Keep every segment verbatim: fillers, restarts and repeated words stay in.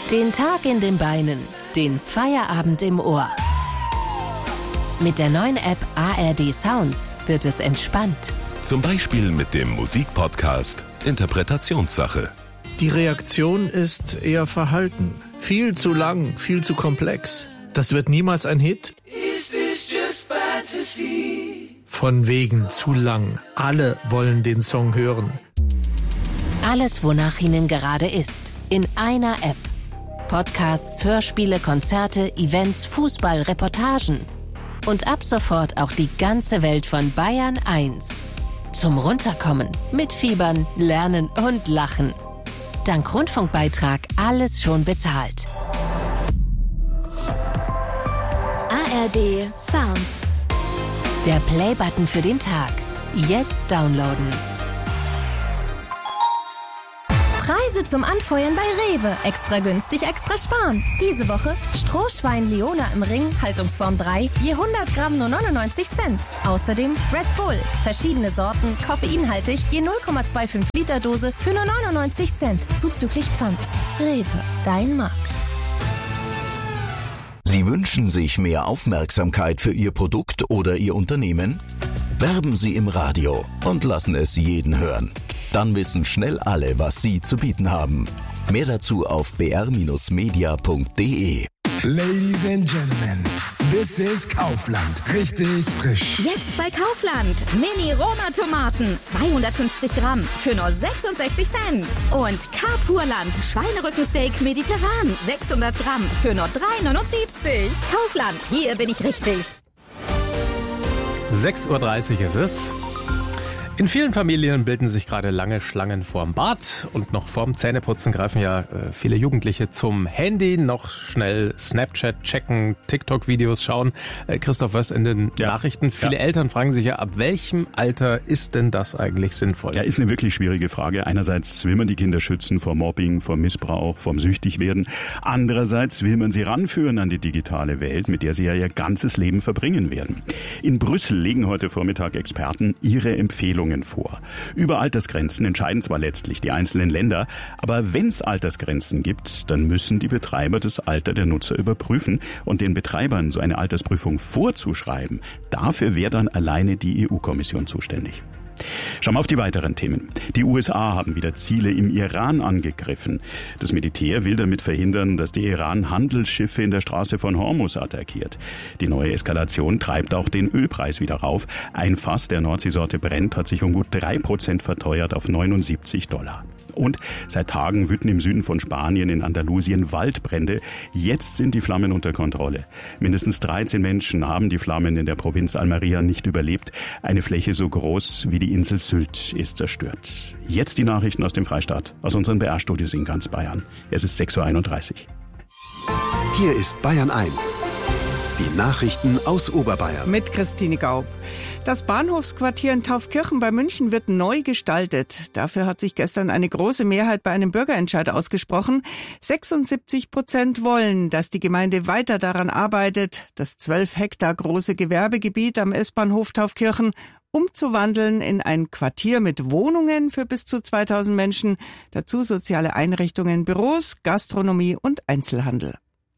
Den Tag in den Beinen, den Feierabend im Ohr. Mit der neuen App A R D Sounds wird es entspannt. Zum Beispiel mit dem Musikpodcast Interpretationssache. Die Reaktion ist eher verhalten. Viel zu lang, viel zu komplex. Das wird niemals ein Hit. Is this just fantasy? Von wegen zu lang. Alle wollen den Song hören. Alles, wonach Ihnen gerade ist, in einer App. Podcasts, Hörspiele, Konzerte, Events, Fußball, Reportagen. Und ab sofort auch die ganze Welt von Bayern eins. Zum Runterkommen, mitfiebern, lernen und lachen. Dank Rundfunkbeitrag alles schon bezahlt. A R D Sounds. Der Play-Button für den Tag. Jetzt downloaden. Preise zum Anfeuern bei Rewe. Extra günstig, extra sparen. Diese Woche Strohschwein Leona im Ring, Haltungsform drei, je hundert Gramm nur neunundneunzig Cent. Außerdem Red Bull, verschiedene Sorten, koffeinhaltig, je null Komma fünfundzwanzig Liter Dose für nur neunundneunzig Cent. Zuzüglich Pfand. Rewe, dein Markt. Sie wünschen sich mehr Aufmerksamkeit für Ihr Produkt oder Ihr Unternehmen? Werben Sie im Radio und lassen es jeden hören. Dann wissen schnell alle, was Sie zu bieten haben. Mehr dazu auf b r Bindestrich media punkt d e. Ladies and Gentlemen, this is Kaufland. Richtig frisch. Jetzt bei Kaufland. Mini-Roma-Tomaten. zweihundertfünfzig Gramm für nur sechsundsechzig Cent. Und Carpurland. Schweinerückensteak mediterran. sechshundert Gramm für nur drei neunundsiebzig. Kaufland. Hier bin ich richtig. sechs Uhr dreißig ist es. In vielen Familien bilden sich gerade lange Schlangen vorm Bad und noch vorm Zähneputzen greifen ja äh, viele Jugendliche zum Handy, noch schnell Snapchat checken, TikTok-Videos schauen. Äh, Christoph, was in den ja. Nachrichten? Viele ja. Eltern fragen sich ja, ab welchem Alter ist denn das eigentlich sinnvoll? Ja, ist eine wirklich schwierige Frage. Einerseits will man die Kinder schützen vor Mobbing, vor Missbrauch, vom Süchtigwerden. Andererseits will man sie ranführen an die digitale Welt, mit der sie ja ihr ganzes Leben verbringen werden. In Brüssel legen heute Vormittag Experten ihre Empfehlungen vor. Über Altersgrenzen entscheiden zwar letztlich die einzelnen Länder, aber wenn es Altersgrenzen gibt, dann müssen die Betreiber das Alter der Nutzer überprüfen und den Betreibern so eine Altersprüfung vorzuschreiben. Dafür wäre dann alleine die E U-Kommission zuständig. Schauen wir auf die weiteren Themen. Die U S A haben wieder Ziele im Iran angegriffen. Das Militär will damit verhindern, dass der Iran Handelsschiffe in der Straße von Hormuz attackiert. Die neue Eskalation treibt auch den Ölpreis wieder rauf. Ein Fass der Nordseesorte Brent hat sich um gut drei Prozent verteuert auf neunundsiebzig Dollar. Und seit Tagen wüten im Süden von Spanien in Andalusien Waldbrände. Jetzt sind die Flammen unter Kontrolle. Mindestens dreizehn Menschen haben die Flammen in der Provinz Almería nicht überlebt. Eine Fläche so groß wie die Insel Sylt ist zerstört. Jetzt die Nachrichten aus dem Freistaat, aus unseren B R-Studios in ganz Bayern. Es ist sechs Uhr einunddreißig. Hier ist Bayern eins. Die Nachrichten aus Oberbayern. Mit Christine Gaub. Das Bahnhofsquartier in Taufkirchen bei München wird neu gestaltet. Dafür hat sich gestern eine große Mehrheit bei einem Bürgerentscheid ausgesprochen. sechsundsiebzig Prozent wollen, dass die Gemeinde weiter daran arbeitet, das zwölf Hektar große Gewerbegebiet am S-Bahnhof Taufkirchen umzuwandeln in ein Quartier mit Wohnungen für bis zu zweitausend Menschen, dazu soziale Einrichtungen, Büros, Gastronomie und Einzelhandel.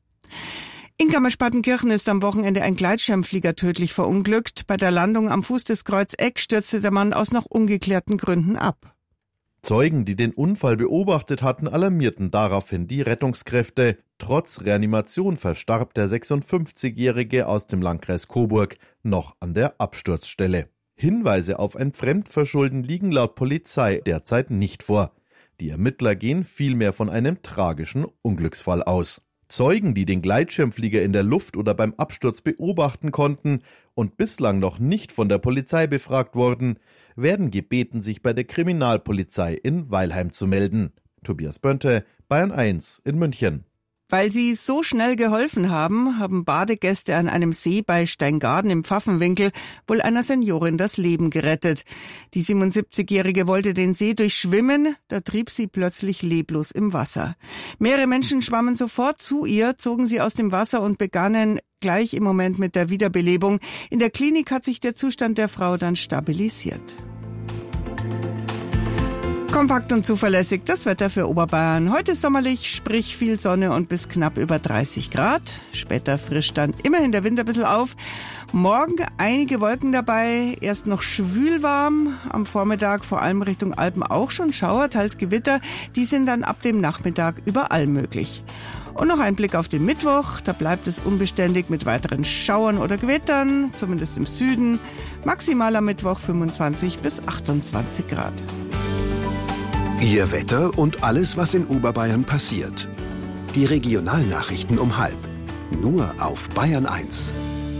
In Garmisch-Partenkirchen ist am Wochenende ein Gleitschirmflieger tödlich verunglückt. Bei der Landung am Fuß des Kreuzeck stürzte der Mann aus noch ungeklärten Gründen ab. Zeugen, die den Unfall beobachtet hatten, alarmierten daraufhin die Rettungskräfte. Trotz Reanimation verstarb der sechsundfünfzigjährige aus dem Landkreis Coburg noch an der Absturzstelle. Hinweise auf ein Fremdverschulden liegen laut Polizei derzeit nicht vor. Die Ermittler gehen vielmehr von einem tragischen Unglücksfall aus. Zeugen, die den Gleitschirmflieger in der Luft oder beim Absturz beobachten konnten und bislang noch nicht von der Polizei befragt wurden, werden gebeten, sich bei der Kriminalpolizei in Weilheim zu melden. Tobias Bönte, Bayern eins in München. Weil sie so schnell geholfen haben, haben Badegäste an einem See bei Steingaden im Pfaffenwinkel wohl einer Seniorin das Leben gerettet. Die siebenundsiebzigjährige wollte den See durchschwimmen, da trieb sie plötzlich leblos im Wasser. Mehrere Menschen schwammen sofort zu ihr, zogen sie aus dem Wasser und begannen gleich im Moment mit der Wiederbelebung. In der Klinik hat sich der Zustand der Frau dann stabilisiert. Kompakt und zuverlässig das Wetter für Oberbayern. Heute sommerlich, sprich viel Sonne und bis knapp über dreißig Grad. Später frischt dann immerhin der Wind ein bisschen auf. Morgen einige Wolken dabei, erst noch schwülwarm. Am Vormittag vor allem Richtung Alpen auch schon Schauer, teils Gewitter. Die sind dann ab dem Nachmittag überall möglich. Und noch ein Blick auf den Mittwoch. Da bleibt es unbeständig mit weiteren Schauern oder Gewittern, zumindest im Süden. Maximal am Mittwoch fünfundzwanzig bis achtundzwanzig Grad. Ihr Wetter und alles, was in Oberbayern passiert. Die Regionalnachrichten um halb. Nur auf Bayern eins.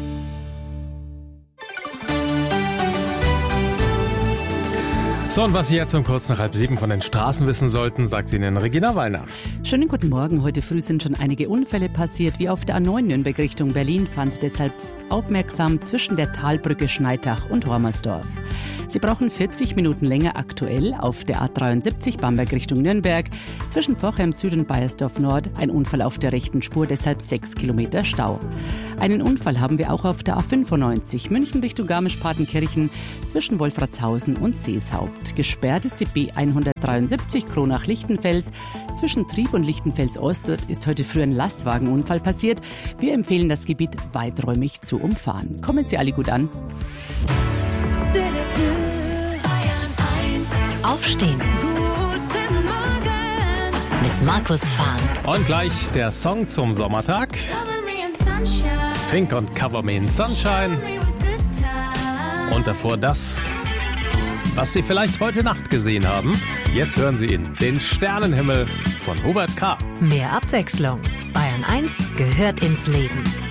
So, und was Sie jetzt um kurz nach halb sieben von den Straßen wissen sollten, sagt Ihnen Regina Wallner. Schönen guten Morgen. Heute früh sind schon einige Unfälle passiert. Wie auf der A neun Nürnberg Richtung Berlin fahren Sie deshalb aufmerksam zwischen der Talbrücke Schneidach und Hormersdorf. Sie brauchen vierzig Minuten länger aktuell auf der A dreiundsiebzig Bamberg Richtung Nürnberg. Zwischen Vorheim Süd und Baiersdorf Nord ein Unfall auf der rechten Spur, deshalb sechs Kilometer Stau. Einen Unfall haben wir auch auf der A fünfundneunzig München Richtung Garmisch-Partenkirchen zwischen Wolfratshausen und Seeshaupt. Gesperrt ist die B hundertdreiundsiebzig Kronach-Lichtenfels. Zwischen Trieb und Lichtenfels-Ost ist heute früh ein Lastwagenunfall passiert. Wir empfehlen, das Gebiet weiträumig zu umfahren. Kommen Sie alle gut an. Aufstehen. Guten Morgen. Mit Markus Fahn. Und gleich der Song zum Sommertag. Fink und Cover Me in Sunshine. Und davor das, was Sie vielleicht heute Nacht gesehen haben. Jetzt hören Sie ihn, den Sternenhimmel von Hubert K. Mehr Abwechslung. Bayern eins gehört ins Leben.